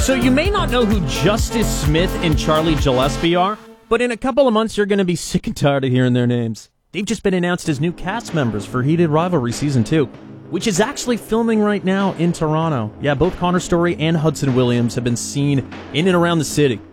So you may not know who Justice Smith and Charlie Gillespie are, but in a couple of months you're going to be sick and tired of hearing their names. They've just been announced as new cast members for Heated Rivalry Season 2, which is actually filming right now in Toronto. Yeah, both Connor Story and Hudson Williams have been seen in and around the city.